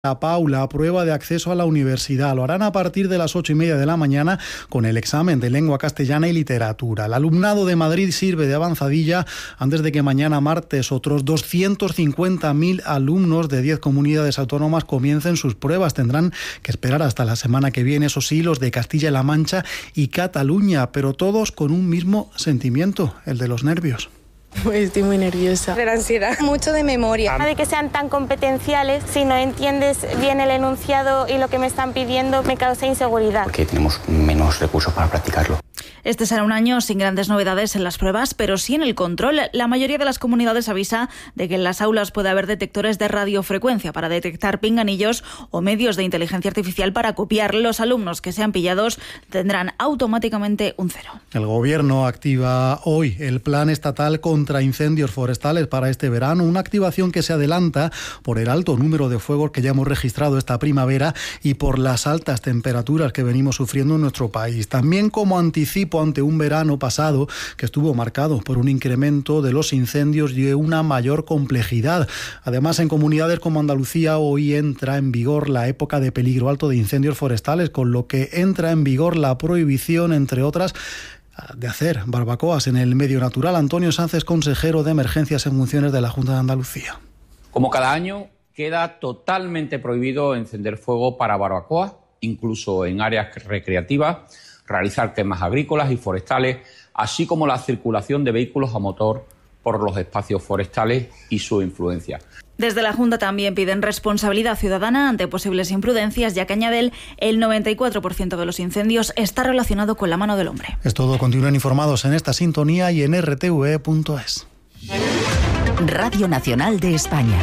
Paula, prueba de acceso a la universidad. Lo harán a partir de las 8:30 de la mañana con el examen de lengua castellana y literatura. El alumnado de Madrid sirve de avanzadilla antes de que mañana martes otros 250.000 alumnos de 10 comunidades autónomas comiencen sus pruebas. Tendrán que esperar hasta la semana que viene, eso sí, los de Castilla-La Mancha y Cataluña, pero todos con un mismo sentimiento, el de los nervios. Estoy muy nerviosa. De la ansiedad, mucho de memoria. De que sean tan competenciales, si no entiendes bien el enunciado y lo que me están pidiendo, me causa inseguridad. Porque tenemos menos recursos para practicarlo. Este será un año sin grandes novedades en las pruebas, pero sí en el control. La mayoría de las comunidades avisa de que en las aulas puede haber detectores de radiofrecuencia para detectar pinganillos o medios de inteligencia artificial para copiar. Los alumnos que sean pillados tendrán automáticamente un 0. El Gobierno activa hoy el Plan Estatal contra Incendios Forestales para este verano, una activación que se adelanta por el alto número de fuegos que ya hemos registrado esta primavera y por las altas temperaturas que venimos sufriendo en nuestro país. También como anticipo ante un verano pasado que estuvo marcado por un incremento de los incendios y una mayor complejidad. Además, en comunidades como Andalucía hoy entra en vigor la época de peligro alto de incendios forestales, con lo que entra en vigor la prohibición, entre otras, de hacer barbacoas en el medio natural. Antonio Sánchez, consejero de Emergencias en funciones de la Junta de Andalucía. Como cada año, queda totalmente prohibido encender fuego para barbacoas, incluso en áreas recreativas, realizar quemas agrícolas y forestales, así como la circulación de vehículos a motor por los espacios forestales y su influencia. Desde la Junta también piden responsabilidad ciudadana ante posibles imprudencias, ya que añaden el 94% de los incendios está relacionado con la mano del hombre. Es todo. Continúen informados en esta sintonía y en rtve.es. Radio Nacional de España.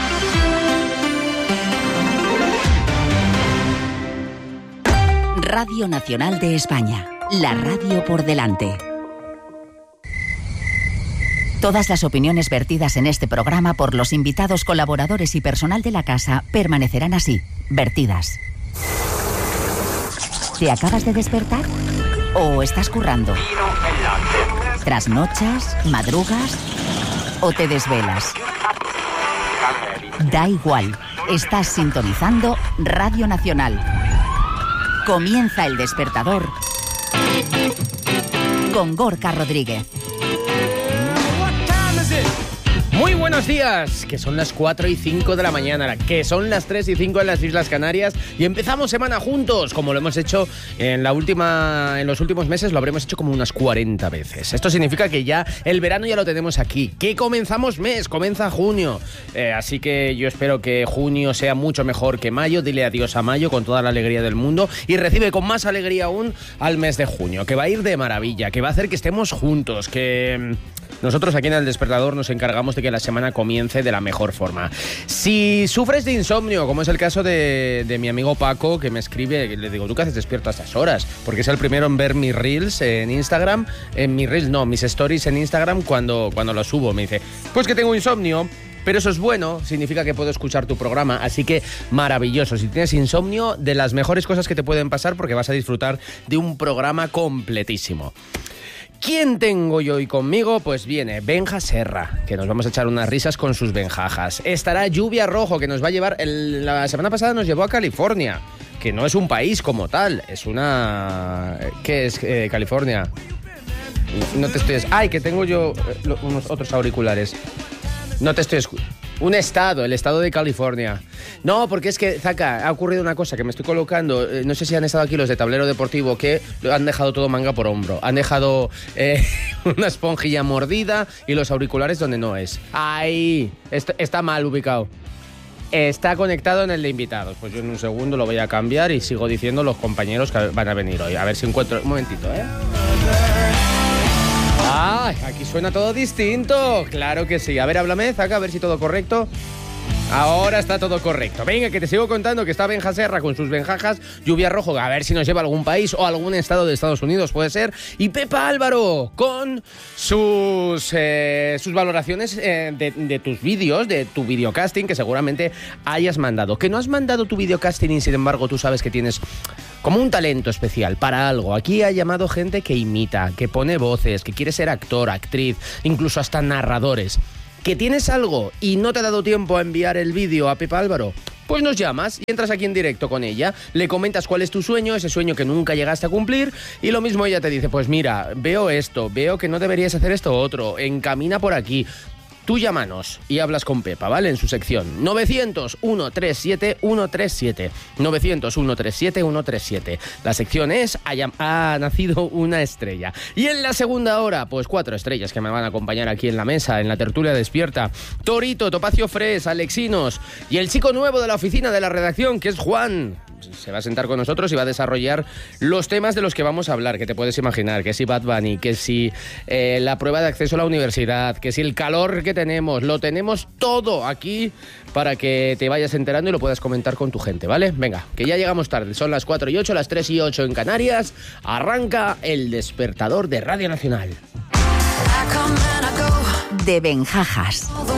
Radio Nacional de España, la radio por delante. Todas las opiniones vertidas en este programa por los invitados, colaboradores y personal de la casa permanecerán así, vertidas. ¿Te acabas de despertar? ¿O estás currando? ¿Trasnochas? ¿Madrugas? ¿O te desvelas? Da igual, estás sintonizando Radio Nacional. Comienza El Despertador con Gorka Rodríguez. Muy buenos días, que son las 4:05 de la mañana, que son las 3:05 en las Islas Canarias y empezamos semana juntos, como lo hemos hecho en los últimos meses, lo habremos hecho como unas 40 veces. Esto significa que ya el verano ya lo tenemos aquí, que comenzamos mes, comienza junio, así que yo espero que junio sea mucho mejor que mayo. Dile adiós a mayo con toda la alegría del mundo y recibe con más alegría aún al mes de junio, que va a ir de maravilla, que va a hacer que estemos juntos, que nosotros aquí en El Despertador nos encargamos de que la semana comience de la mejor forma. Si sufres de insomnio, como es el caso de mi amigo Paco, que me escribe, le digo, ¿tú qué haces despierto a estas horas? Porque es el primero en ver mis reels en Instagram, mis stories en Instagram cuando lo subo. Me dice, pues que tengo insomnio. Pero eso es bueno, significa que puedo escuchar tu programa, así que maravilloso. Si tienes insomnio, de las mejores cosas que te pueden pasar, porque vas a disfrutar de un programa completísimo. ¿Quién tengo yo hoy conmigo? Pues viene Benja Serra, que nos vamos a echar unas risas con sus benjajas. Estará Lluvia Rojo, que nos va a llevar... La semana pasada nos llevó a California, que no es un país como tal, es una... ¿Qué es California? No te estoy... ¡Ay, que tengo yo unos otros auriculares! No te estoy escuchando. Un estado, el estado de California. No, porque es que, Zaka, ha ocurrido una cosa que me estoy colocando. No sé si han estado aquí los de Tablero Deportivo, que lo han dejado todo manga por hombro. Han dejado una esponjilla mordida y los auriculares donde no es. Ahí, está mal ubicado. Está conectado en el de invitados. Pues yo en un segundo lo voy a cambiar y sigo diciendo los compañeros que van a venir hoy. A ver si encuentro... Un momentito, ¡Ay! Aquí suena todo distinto. Claro que sí. A ver, háblame, Zaka, a ver si todo correcto. Ahora está todo correcto. Venga, que te sigo contando que está Benja Serra con sus benjajas. Lluvia Rojo, a ver si nos lleva a algún país o a algún estado de Estados Unidos, puede ser. Y Pepa Álvaro con sus valoraciones de tus vídeos, de tu videocasting que seguramente hayas mandado. Que no has mandado tu videocasting y sin embargo tú sabes que tienes como un talento especial para algo. Aquí ha llamado gente que imita, que pone voces, que quiere ser actor, actriz, incluso hasta narradores. ¿Que tienes algo y no te ha dado tiempo a enviar el vídeo a Pepa Álvaro? Pues nos llamas y entras aquí en directo con ella, le comentas cuál es tu sueño, ese sueño que nunca llegaste a cumplir, y lo mismo ella te dice, pues mira, veo esto, veo que no deberías hacer esto otro, encamina por aquí. Tú llámanos y hablas con Pepa, ¿vale? En su sección 900-137-137. 900-137-137. La sección es Ha nacido una estrella. Y en la segunda hora, pues 4 estrellas que me van a acompañar aquí en la mesa, en la tertulia despierta. Torito, Topacio Fres, Alexinos y el chico nuevo de la oficina de la redacción, que es Juan. Se va a sentar con nosotros y va a desarrollar los temas de los que vamos a hablar, que te puedes imaginar, que si Bad Bunny, que si la prueba de acceso a la universidad, que si el calor que tenemos, lo tenemos todo aquí para que te vayas enterando y lo puedas comentar con tu gente, ¿vale? Venga, que ya llegamos tarde, son las 4:08, las 3:08 en Canarias, arranca el despertador de Radio Nacional. De Benjajas.